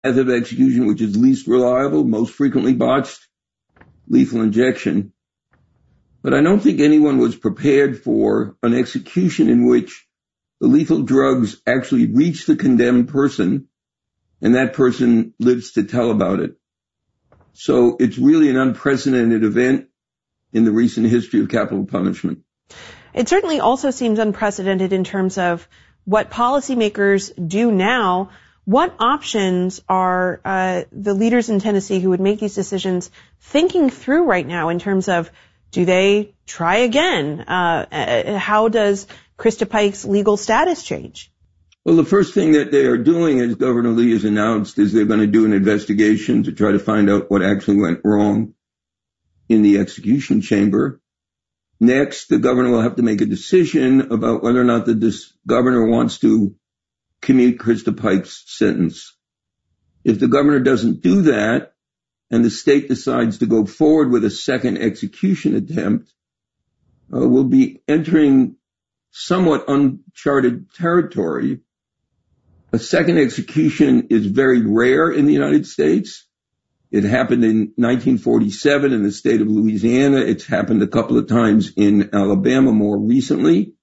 method of execution which is least reliable, most frequently botched, lethal injection. But I don't think anyone was prepared for an execution in which the lethal drugs actually reach the condemned person and that person lives to tell about it. So it's really an unprecedented event in the recent history of capital punishment. It certainly also seems unprecedented in terms of what policymakers do now. What options are the leaders in Tennessee who would make these decisions thinking through right now in terms of, do they try again? How does Krista Pike's legal status change? Well, the first thing that they are doing, as Governor Lee has announced, is they're going to do an investigation to try to find out what actually went wrong in the execution chamber. Next, the governor will have to make a decision about whether or not this governor wants to commute Krista Pike's sentence. If the governor doesn't do that, and the state decides to go forward with a second execution attempt, we'll be entering somewhat uncharted territory. A second execution is very rare in the United States. It happened in 1947 in the state of Louisiana. It's happened a couple of times in Alabama more recently.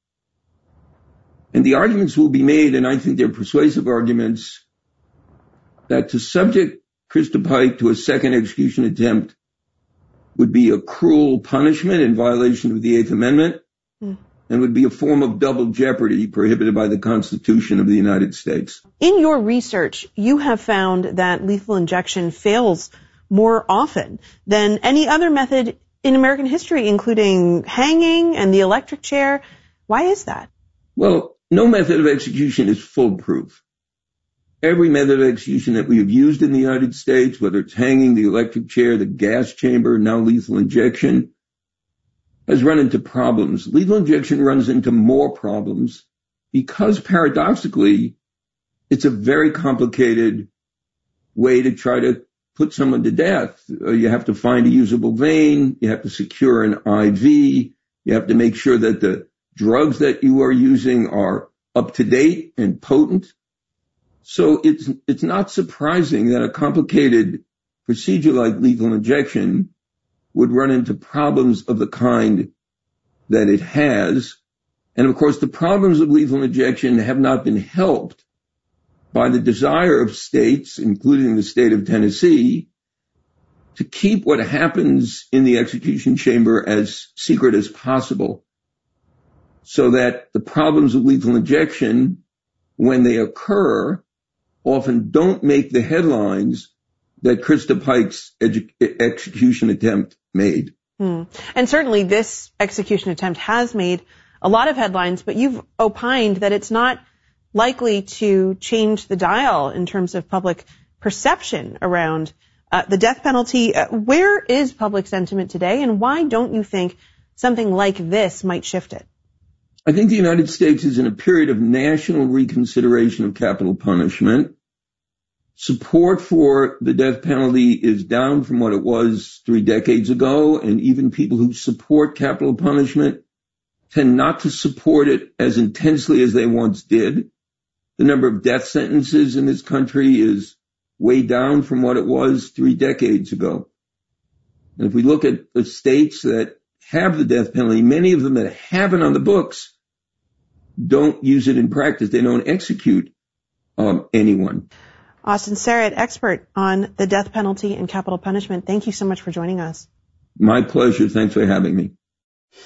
And the arguments will be made, and I think they're persuasive arguments, that to subject Krista Pike to a second execution attempt would be a cruel punishment in violation of the Eighth Amendment and would be a form of double jeopardy prohibited by the Constitution of the United States. In your research, you have found that lethal injection fails more often than any other method in American history, including hanging and the electric chair. Why is that? Well, no method of execution is foolproof. Every method of execution that we have used in the United States, whether it's hanging, the electric chair, the gas chamber, now lethal injection, has run into problems. Lethal injection runs into more problems because, paradoxically, it's a very complicated way to try to put someone to death. You have to find a usable vein. You have to secure an IV. You have to make sure that the drugs that you are using are up to date and potent. So it's not surprising that a complicated procedure like lethal injection would run into problems of the kind that it has. And of course, the problems of lethal injection have not been helped by the desire of states, including the state of Tennessee, to keep what happens in the execution chamber as secret as possible, so that the problems of lethal injection, when they occur, often don't make the headlines that Krista Pike's execution attempt made. And certainly this execution attempt has made a lot of headlines, but you've opined that it's not likely to change the dial in terms of public perception around the death penalty. Where is public sentiment today, and why don't you think something like this might shift it? I think the United States is in a period of national reconsideration of capital punishment. Support for the death penalty is down from what it was 3 decades ago, and even people who support capital punishment tend not to support it as intensely as they once did. The number of death sentences in this country is way down from what it was 3 decades ago. And if we look at the states that have the death penalty, many of them that have it on the books don't use it in practice. They don't execute anyone. Austin Sterrett, expert on the death penalty and capital punishment. Thank you so much for joining us. My pleasure. Thanks for having me.